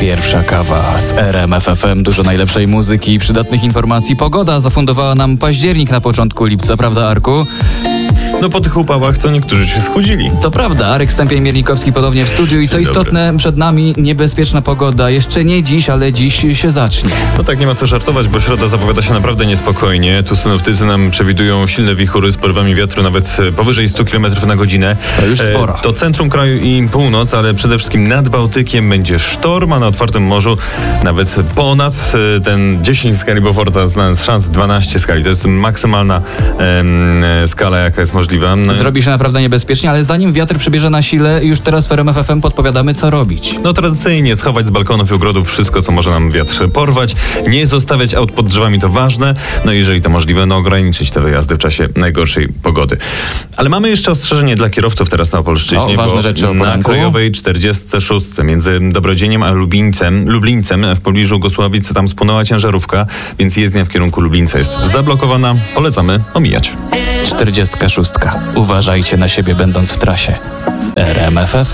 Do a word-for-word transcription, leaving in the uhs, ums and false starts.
Pierwsza kawa z R M F F M. Dużo najlepszej muzyki i przydatnych informacji. Pogoda zafundowała nam październik na początku lipca, prawda, Arku? No po tych upałach to niektórzy się schłodzili. To prawda, Arek Stępień-Miernikowski ponownie w studiu i co Dzień istotne, dobry. przed nami niebezpieczna pogoda. Jeszcze nie dziś, ale dziś się zacznie. No tak, nie ma co żartować, bo środa zapowiada się naprawdę niespokojnie. Tu synoptycy nam przewidują silne wichury z porywami wiatru nawet powyżej sto kilometrów na godzinę. To już sporo. E, to centrum kraju i północ, ale przede wszystkim nad Bałtykiem będzie sztorm, a na otwartym morzu nawet ponad e, ten dziesięć skali Beauforta, znając szans dwanaście skali. To jest maksymalna e, skala, jaka jest możliwa. No, Zrobi się naprawdę niebezpiecznie, ale zanim wiatr przybierze na sile, już teraz w R M F F M podpowiadamy, co robić. No tradycyjnie schować z balkonów i ogrodów wszystko, co może nam wiatr porwać. Nie zostawiać aut pod drzewami, to ważne. No i jeżeli to możliwe, no ograniczyć te wyjazdy w czasie najgorszej pogody. Ale mamy jeszcze ostrzeżenie dla kierowców teraz na Opolszczyźnie, O, ważne bo rzeczy o na poranku. Krajowej czterdziestce szóstce między Dobrodzieniem a Lublińcem, Lublińcem w pobliżu Gosławic tam spłonęła ciężarówka, więc jezdnia w kierunku Lublińca jest zablokowana. Polecamy omijać. czterdziestka szóstka. Uważajcie na siebie, będąc w trasie. Z R M F F M.